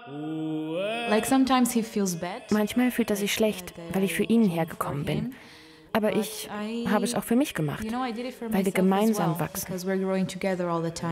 Manchmal fühlt er sich schlecht, weil ich für ihn hergekommen bin. Aber ich habe es auch für mich gemacht, weil wir gemeinsam wachsen.